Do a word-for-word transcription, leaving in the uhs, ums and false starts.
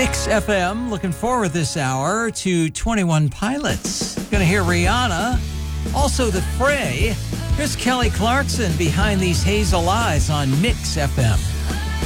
Mix F M, looking forward this hour to twenty-one Pilots. Gonna hear Rihanna, also The Fray. Here's Kelly Clarkson behind these hazel eyes on Mix F M.